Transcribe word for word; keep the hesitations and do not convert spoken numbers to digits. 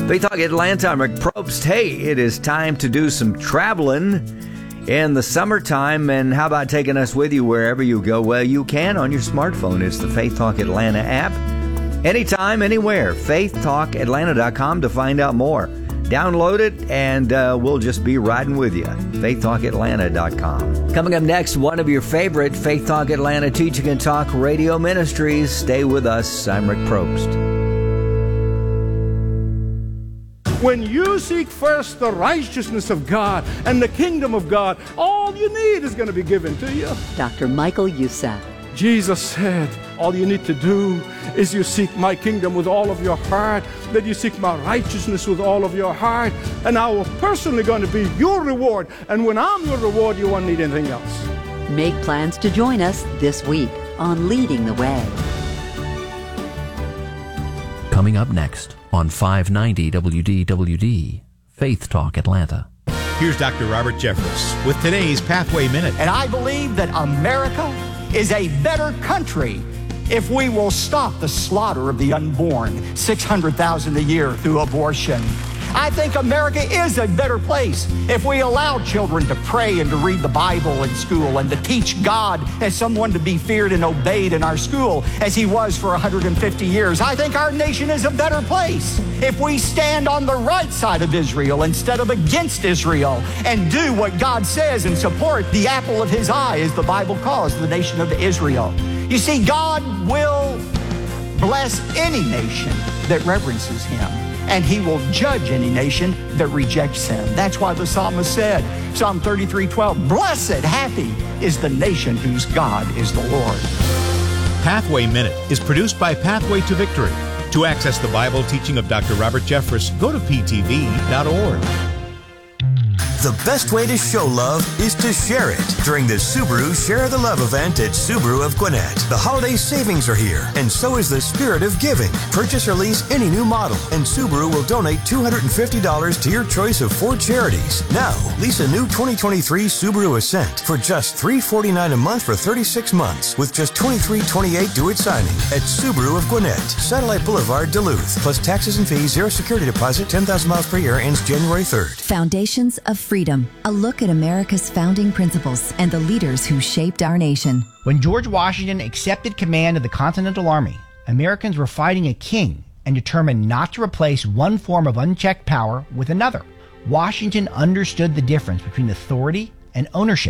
Faith Talk Atlanta, I'm Rick Probst. Hey, it is time to do some traveling in the summertime, and how about taking us with you wherever you go? Well, you can on your smartphone. It's the Faith Talk Atlanta app. Anytime, anywhere. faith talk atlanta dot com to find out more. Download it, and uh, we'll just be riding with you. faith talk atlanta dot com. Coming up next, one of your favorite Faith Talk Atlanta Teaching and Talk radio ministries. Stay with us. I'm Rick Probst. When you seek first the righteousness of God and the kingdom of God, all you need is going to be given to you. Doctor Michael Youssef. Jesus said, all you need to do is you seek my kingdom with all of your heart, that you seek my righteousness with all of your heart, and I will personally going to be your reward. And when I'm your reward, you won't need anything else. Make plans to join us this week on Leading the Way. Coming up next on five ninety W D W D, Faith Talk Atlanta. Here's Doctor Robert Jeffress with today's Pathway Minute. And I believe that America is a better country if we will stop the slaughter of the unborn, six hundred thousand a year through abortion. I think America is a better place if we allow children to pray and to read the Bible in school and to teach God as someone to be feared and obeyed in our school as he was for one hundred fifty years. I think our nation is a better place if we stand on the right side of Israel instead of against Israel and do what God says and support the apple of his eye, as the Bible calls the nation of Israel. You see, God will bless any nation that reverences him, and he will judge any nation that rejects him. That's why the psalmist said, Psalm thirty-three twelve, blessed, happy is the nation whose God is the Lord. Pathway Minute is produced by Pathway to Victory. To access the Bible teaching of Doctor Robert Jeffress, go to p t v dot org. The best way to show love is to share it during the Subaru Share the Love event at Subaru of Gwinnett. The holiday savings are here, and so is the spirit of giving. Purchase or lease any new model, and Subaru will donate two hundred fifty dollars to your choice of four charities. Now, lease a new twenty twenty-three Subaru Ascent for just three hundred forty-nine dollars a month for thirty-six months, with just twenty-three twenty-eight due at signing at Subaru of Gwinnett, Satellite Boulevard, Duluth. Plus taxes and fees, zero security deposit, ten thousand miles per year, ends January third. Foundations of Freedom, a look at America's founding principles and the leaders who shaped our nation. When George Washington accepted command of the Continental Army, Americans were fighting a king and determined not to replace one form of unchecked power with another. Washington understood the difference between authority and ownership.